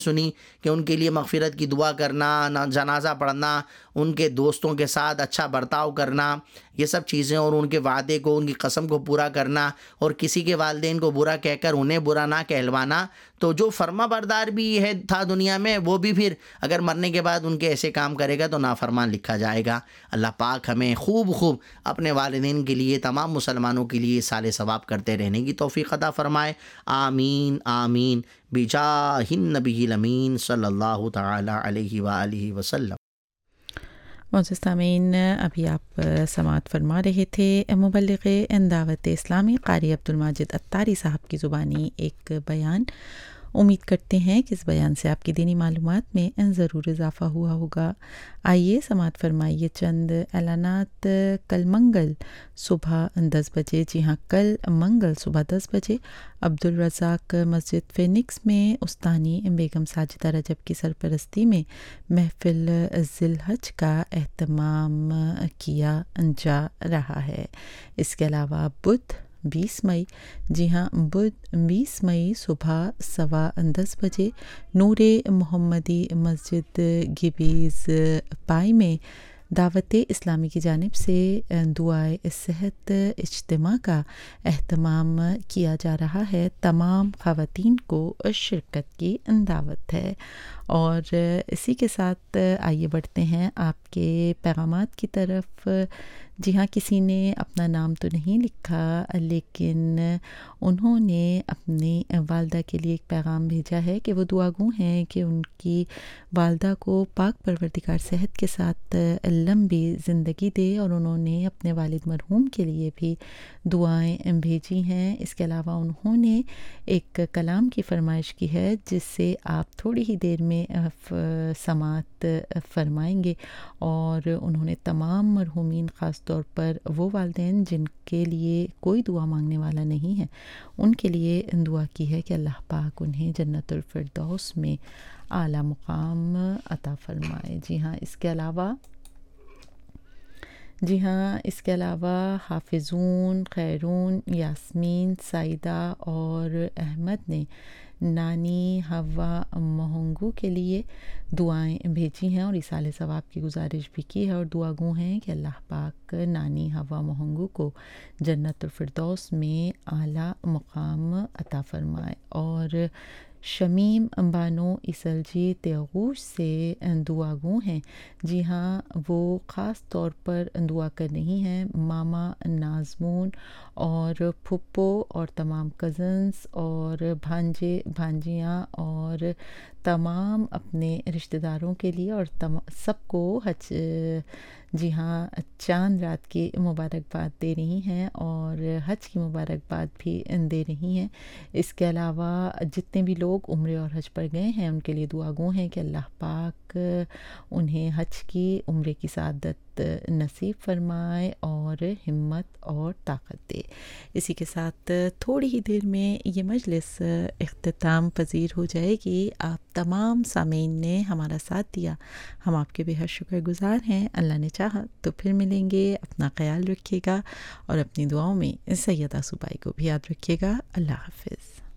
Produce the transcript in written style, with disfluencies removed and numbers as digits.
سنی کہ ان کے لیے مغفرت کی دعا کرنا، جنازہ پڑھنا، ان کے دوستوں کے ساتھ اچھا برتاؤ کرنا، یہ سب چیزیں، اور ان کے وعدے کو، ان کی قسم کو پورا کرنا، اور کسی کے والدین کو برا کہہ کر انہیں برا نہ کہلوانا. تو جو فرما بردار بھی ہے تھا دنیا میں، وہ بھی پھر اگر مرنے کے بعد ان کے ایسے کام کرے گا تو نافرمان لکھا جائے گا. اللہ پاک ہمیں خوب اپنے والدین کے لیے، تمام مسلمانوں کے لیے صالح ثواب کرتے رہنے کی توفیق عطا فرمائے. آمین آمین بجاہ النبی الامین صلی اللہ تعالی علیہ وآلہ وسلم. معزز سامعین، ابھی آپ سماعت فرما رہے تھے مبلغ دعوت اسلامی قاری عبدالماجد عطاری صاحب کی زبانی ایک بیان. امید کرتے ہیں کہ اس بیان سے آپ کی دینی معلومات میں ضرور اضافہ ہوا ہوگا. آئیے سماعت فرمائیے چند اعلانات. کل منگل صبح 10 بجے، جی ہاں کل منگل صبح 10 بجے عبدالرزاق مسجد فینکس میں استانی بیگم ساجدہ رجب کی سرپرستی میں محفل ذی الحج کا اہتمام کیا جا رہا ہے. اس کے علاوہ بدھ 20 مئی، جی ہاں بدھ 20 مئی صبح 10:15 بجے نور محمدی مسجد گیبیز پائی میں دعوت اسلامی کی جانب سے دعائے صحت اجتماع کا اہتمام کیا جا رہا ہے. تمام خواتین کو شرکت کی دعوت ہے. اور اسی کے ساتھ آئیے بڑھتے ہیں آپ کے پیغامات کی طرف. جی ہاں، کسی نے اپنا نام تو نہیں لکھا، لیکن انہوں نے اپنی والدہ کے لیے ایک پیغام بھیجا ہے کہ وہ دعا گو ہیں کہ ان کی والدہ کو پاک پروردگار صحت کے ساتھ لمبی زندگی دے، اور انہوں نے اپنے والد مرحوم کے لیے بھی دعائیں بھیجی ہیں. اس کے علاوہ انہوں نے ایک کلام کی فرمائش کی ہے جس سے آپ تھوڑی ہی دیر میں سماعت فرمائیں گے، اور انہوں نے تمام مرحومین، خاص طور پر وہ والدین جن کے لیے کوئی دعا مانگنے والا نہیں ہے، ان کے لیے دعا کی ہے کہ اللہ پاک انہیں جنت الفردوس میں اعلیٰ مقام عطا فرمائے. جی ہاں اس کے علاوہ حافظون، خیرون، یاسمین، سائدہ اور احمد نے نانی حوا مہنگو کے لیے دعائیں بھیجی ہیں اور ایصال ثواب کی گزارش بھی کی ہے، اور دعا گو ہیں کہ اللہ پاک نانی حوا مہنگو کو جنت الفردوس میں اعلیٰ مقام عطا فرمائے. اور شمیم بانو اسلجی تیغوش سے دعا گو ہیں. جی ہاں وہ خاص طور پر دعا کر رہی ہیں ماما نازمون اور پھپھو اور تمام کزنز اور بھانجے بھانجیاں اور تمام اپنے رشتہ داروں کے لیے، اور سب کو حج، جی ہاں چاند رات کی مبارکباد دے رہی ہیں اور حج کی مبارکباد بھی دے رہی ہیں. اس کے علاوہ جتنے بھی لوگ عمرے اور حج پر گئے ہیں ان کے لیے دعا گو ہیں کہ اللہ پاک انہیں حج کی، عمرے کی سعادت نصیب فرمائے اور ہمت اور طاقت دے. اسی کے ساتھ تھوڑی ہی دیر میں یہ مجلس اختتام پذیر ہو جائے گی. آپ تمام سامعین نے ہمارا ساتھ دیا، ہم آپ کے بے حد شکر گزار ہیں. اللہ نے چاہا تو پھر ملیں گے. اپنا خیال رکھیے گا اور اپنی دعاؤں میں سیدہ صوبائی کو بھی یاد رکھیے گا. اللہ حافظ.